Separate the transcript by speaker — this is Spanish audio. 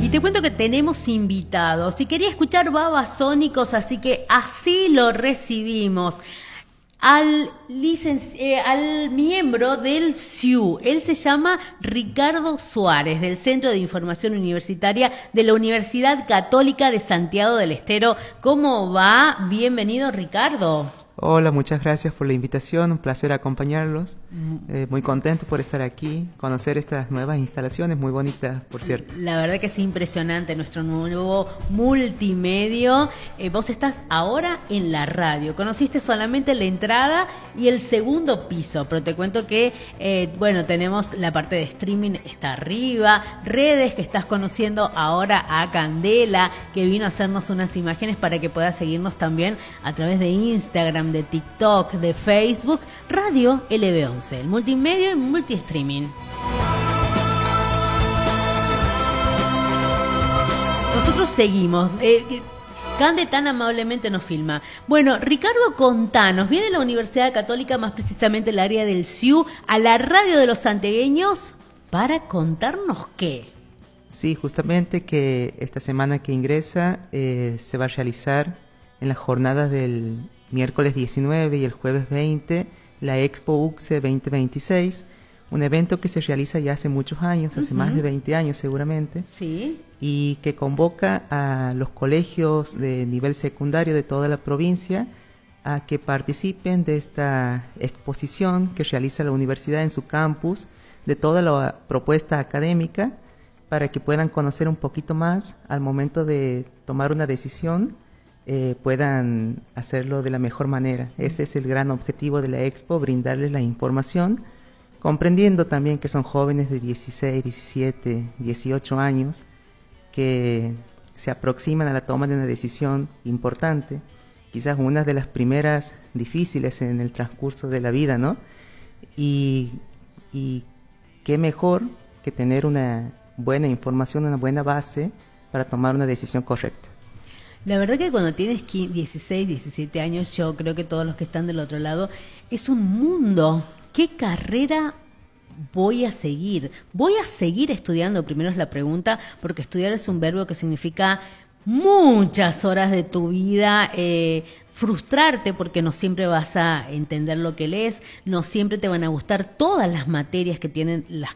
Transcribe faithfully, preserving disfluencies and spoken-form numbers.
Speaker 1: Y te cuento que tenemos invitados. Y quería escuchar Babasónicos, así que así lo recibimos. Al, licenci- eh, al miembro del S I U. Él se llama Ricardo Suárez, del Centro de Información Universitaria de la Universidad Católica de Santiago del Estero. ¿Cómo va? Bienvenido, Ricardo.
Speaker 2: Hola, muchas gracias por la invitación, un placer acompañarlos, eh, muy contento por estar aquí, conocer estas nuevas instalaciones, muy bonitas, por cierto.
Speaker 1: La verdad que es impresionante nuestro nuevo multimedio. Eh, vos estás ahora en la radio, conociste solamente la entrada y el segundo piso, pero te cuento que, eh, bueno, tenemos la parte de streaming, está arriba, redes que estás conociendo ahora a Candela, que vino a hacernos unas imágenes para que puedas seguirnos también a través de Instagram, de TikTok, de Facebook, Radio L B once, el multimedia y multi-streaming. Nosotros seguimos. Eh, Cande tan amablemente nos filma. Bueno, Ricardo, contanos, viene la Universidad Católica, más precisamente el área del S I U, a la radio de los santiagueños para contarnos qué.
Speaker 2: Sí, justamente que esta semana que ingresa eh, se va a realizar en las jornadas del miércoles diecinueve y el jueves veinte, la Expo U C S E veinte veintiséis, un evento que se realiza ya hace muchos años, hace uh-huh. más de veinte años seguramente,
Speaker 1: sí.
Speaker 2: y que convoca a los colegios de nivel secundario de toda la provincia a que participen de esta exposición que realiza la universidad en su campus, de toda la propuesta académica, para que puedan conocer un poquito más al momento de tomar una decisión. Eh, puedan hacerlo de la mejor manera. Ese es el gran objetivo de la Expo, brindarles la información, comprendiendo también que son jóvenes de dieciséis, diecisiete, dieciocho años que se aproximan a la toma de una decisión importante, quizás una de las primeras difíciles en el transcurso de la vida, ¿no? Y, y qué mejor que tener una buena información, una buena base para tomar una decisión correcta.
Speaker 1: La verdad que cuando tienes dieciséis, diecisiete años, yo creo que todos los que están del otro lado, es un mundo. ¿Qué carrera voy a seguir? ¿Voy a seguir estudiando? Primero es la pregunta, porque estudiar es un verbo que significa muchas horas de tu vida, eh, frustrarte porque no siempre vas a entender lo que lees, no siempre te van a gustar todas las materias que tienen las